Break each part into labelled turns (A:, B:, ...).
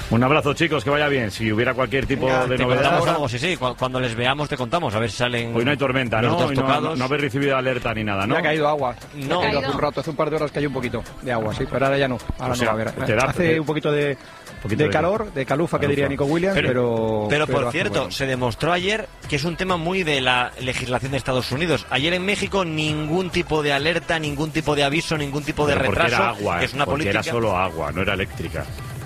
A: Un abrazo, chicos, que vaya bien. Si hubiera cualquier tipo de novedad...
B: Algo, sí, cuando les veamos te contamos, a ver si salen...
A: Hoy no hay tormenta, ¿no?
B: Hoy
A: no habéis recibido alerta ni nada, ¿no?
C: Ya ha caído agua.
B: No.
C: Ha caído hace un rato, hace un par de horas cayó un poquito de agua, sí, pero ahora ya no. Ahora no va a haber. Hace un poquito de calor, de calufa, que diría Nico Williams, pero
B: por cierto, bueno, se demostró ayer que es un tema muy de la legislación de Estados Unidos. Ayer en México ningún tipo de alerta, ningún tipo de aviso, ningún tipo de retraso.
A: Era agua,
B: es una
A: porque
B: política...
A: era solo agua, no era eléctrica.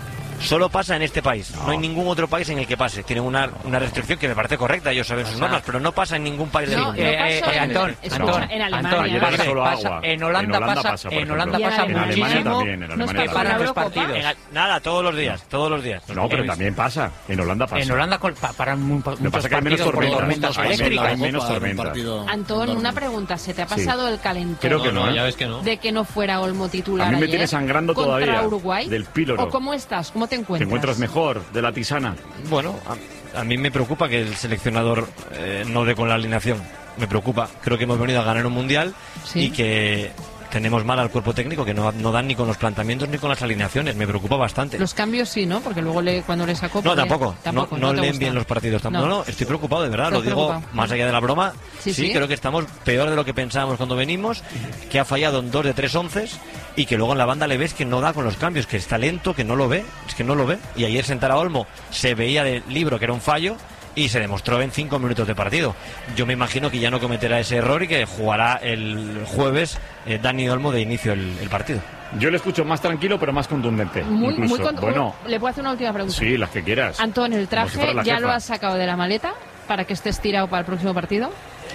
B: Solo pasa en este país, no hay ningún otro país en el que pase. Tienen una restricción que me parece correcta, ellos saben sus normas, pero no pasa en ningún país del mundo.
D: Antón, en Alemania
A: pasa solo agua.
D: En Holanda pasa muchísimo.
A: En Alemania
D: paran los partidos.
B: Nada, todos los días.
A: No, pero también pasa. En Holanda pasa.
D: En Holanda paran muchos partidos por tormentas eléctricas.
A: Hay menos tormentas.
E: Antón, una pregunta. ¿Se te ha pasado el calentón?
A: Creo que no,
F: ya ves que no.
E: De que no fuera Olmo titular
A: ayer. A mí me
E: ayer
A: tiene sangrando
E: contra
A: todavía.
E: Uruguay.
A: Del píloro.
E: ¿O cómo estás? ¿Cómo te encuentras?
A: ¿Te encuentras mejor de la tisana?
B: Bueno, a mí me preocupa que el seleccionador no dé con la alineación. Me preocupa. Creo que hemos venido a ganar un mundial y que tenemos mal al cuerpo técnico, que no dan ni con los planteamientos ni con las alineaciones. Me preocupa bastante.
E: Los cambios sí, ¿no? Porque luego cuando le sacó...
B: No, tampoco. No leen bien los partidos. No, estoy preocupado, de verdad. Lo digo más allá de la broma. Sí, creo que estamos peor de lo que pensábamos cuando venimos, que ha fallado en 2 de 3 onces y que luego en la banda le ves que no da con los cambios, que está lento, que no lo ve. Es que no lo ve. Y ayer sentar a Olmo se veía del libro que era un fallo y se demostró en 5 minutos de partido. Yo me imagino que ya no cometerá ese error y que jugará el jueves Dani Olmo de inicio el partido.
A: Yo le escucho más tranquilo, pero más contundente. Bueno,
E: ¿le puedo hacer una última pregunta?
A: Sí, las que quieras.
E: Antón, ¿el traje ya lo has sacado de la maleta para que estés tirado para el próximo partido?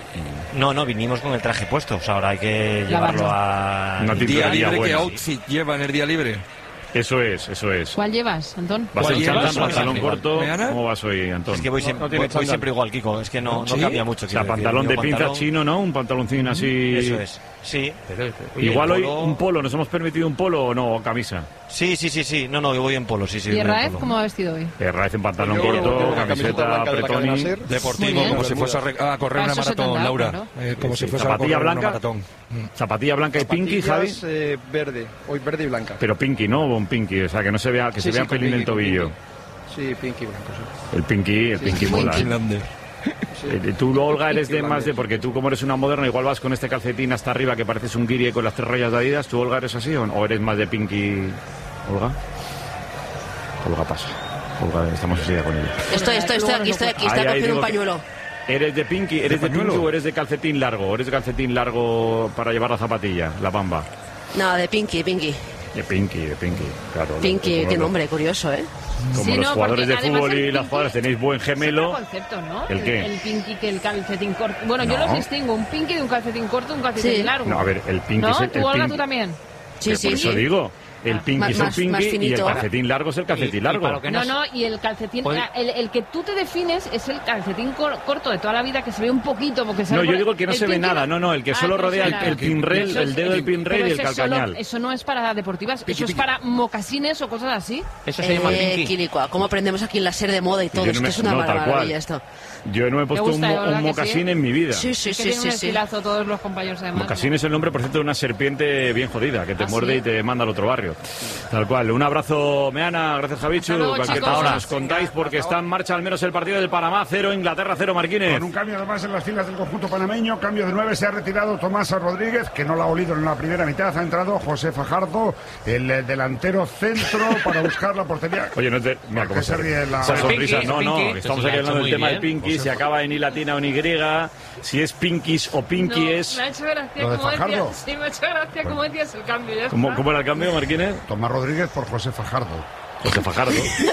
B: No, vinimos con el traje puesto. O sea, ahora hay que llevarlo a...
C: ¿Día libre? ¿Qué outfit lleva en el día libre?
A: Eso es.
E: ¿Cuál llevas, Antón?
A: ¿Vas en chándal, pantalón corto? ¿Cómo vas hoy, Antón?
B: Es que voy siempre igual, Kiko. Es que no cambia mucho.
A: O sea, pantalón de pinza chino, ¿no? Un pantaloncín así...
B: Eso es. Sí.
A: Igual hoy un polo. ¿Nos hemos permitido un polo o no? ¿O camisa?
B: Sí. No, yo voy en polo, sí.
E: ¿Y Raez cómo ha vestido hoy?
A: Raez en pantalón corto, camiseta apretoni.
C: Deportivo, como si fuese a correr una maratón, Laura. Como si fuese a correr una maratón.
A: Zapatilla blanca y pinky, Javi.
C: Verde, hoy verde y blanca.
A: Pero pinky, ¿no? Un pinky, o sea, que no se vea, se vea un pelín el tobillo.
C: Sí, pinky blanco, sí.
A: El pinky mola. Tú, Olga, eres de más de... Porque tú, como eres una moderna, igual vas con este calcetín hasta arriba que pareces un guiri con las 3 rayas de Adidas. ¿Tú, Olga, eres así o eres más de pinky? ¿Olga? Olga pasa. Olga, estamos así con ella.
G: Estoy aquí, está cogiendo un pañuelo.
A: ¿Eres de pinky o eres de calcetín largo? ¿O eres de calcetín largo para llevar la zapatilla, la bamba?
G: No, de pinky.
A: De pinky, claro.
G: Pinky, qué nombre curioso, ¿eh?
A: Como los jugadores de fútbol y las jugadoras tenéis buen gemelo.
E: Es otro concepto, ¿no?
A: ¿El qué?
E: El pinky que el calcetín corto. Bueno, yo los distingo, un pinky de un calcetín corto y un calcetín largo.
A: No, a ver, el pinky es el
E: ¿Tú, Olga, tú también?
G: Sí.
A: Por eso digo. El pinky es el pinky y el calcetín largo es el calcetín largo.
E: Y el calcetín... El que tú te defines es el calcetín corto de toda la vida, que se ve un poquito porque
A: yo digo el que no se ve nada. El que solo rodea el pinrail, el dedo del pinrail y el calcañal.
E: Eso no es para deportivas, eso es para mocasines o cosas así.
D: Eso se llama pinky.
G: Quilicua, ¿cómo aprendemos aquí en la SER de moda y todo? Esto es una maravilla esto.
A: Yo no he puesto un mocasín en mi vida.
G: Sí.
E: Tiene un estilazo todos los compañeros además.
A: Mocasín es el nombre, por cierto, de una serpiente bien jodida que te muerde y te manda al otro barrio. Tal cual. Un abrazo, Meana. Gracias, Javichu. Cualquier cosa nos contáis porque está en marcha al menos el partido del Panamá 0, Inglaterra 0, Marquínez.
H: Con un cambio además en las filas del conjunto panameño. Cambio de 9, se ha retirado Tomás Rodríguez, que no la ha olido en la primera mitad. Ha entrado José Fajardo, el delantero centro, para buscar la portería.
A: Oye, mira cómo se ríe esa sonrisa. No, estamos aquí hablando del tema del pinky. Si acaba en I latina o en Y, si es pinkies o pinkies.
E: Me ha hecho gracia como decías el cambio.
A: ¿Cómo era el cambio, Marquínez?
H: Tomás Rodríguez por José Fajardo.
A: José Fajardo.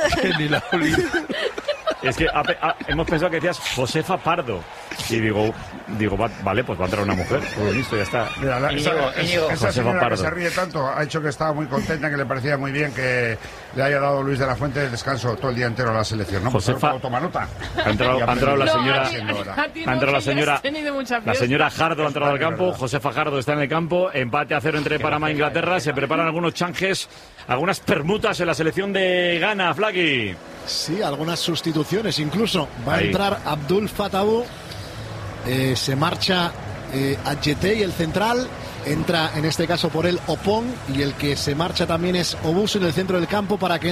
A: Es que hemos pensado que decías Josefa Pardo. Y digo, vale, pues va a entrar una mujer. Pues listo, ya está.
H: Mira, esa señora que se ríe tanto ha hecho que estaba muy contenta, que le parecía muy bien que le haya dado Luis de la Fuente el descanso todo el día entero a la selección. ¿No?
A: Josefa,
H: toma nota.
A: Ha entrado la señora. Ha entrado la señora Jardo, ha entrado al campo. Josefa Jardo está en el campo. Empate a 0 entre Panamá e Inglaterra. Se preparan algunos chanjes, algunas permutas en la selección de Ghana, Flaki.
I: Sí, algunas sustituciones incluso. Va a entrar Abdul Fatawu. Se marcha Adjetey, el central. Entra en este caso por él Opong. Y el que se marcha también es Obusu en el centro del campo para que